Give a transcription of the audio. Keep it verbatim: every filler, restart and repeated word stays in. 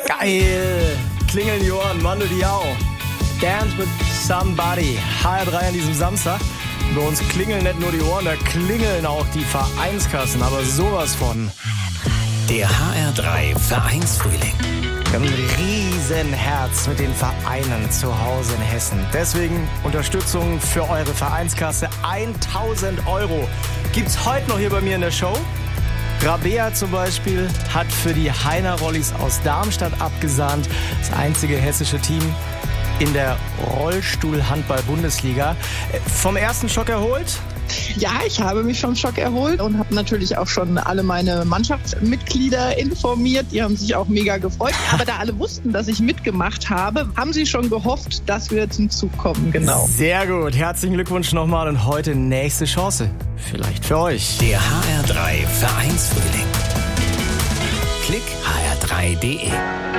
Geil. Klingeln die Ohren, Mando Diao. Dance with somebody. H R drei an diesem Samstag. Bei uns klingeln nicht nur die Ohren, da klingeln auch die Vereinskassen, aber sowas von. Der H R drei Vereinsfrühling. Wir haben ein Riesenherz mit den Vereinen zu Hause in Hessen. Deswegen Unterstützung für eure Vereinskasse. tausend Euro gibt's heute noch hier bei mir in der Show. Rabea zum Beispiel hat für die Heiner Rollis aus Darmstadt abgesahnt. Das einzige hessische Team in der Rollstuhl-Handball-Bundesliga. Vom ersten Schock erholt? Ja, ich habe mich vom Schock erholt und habe natürlich auch schon alle meine Mannschaftsmitglieder informiert. Die haben sich auch mega gefreut. Aber da alle wussten, dass ich mitgemacht habe, haben sie schon gehofft, dass wir zum Zug kommen. Genau. Sehr gut. Herzlichen Glückwunsch nochmal und heute nächste Chance. Vielleicht für euch. Der H R drei Vereinsfrühling. Klick H R drei Punkt D E.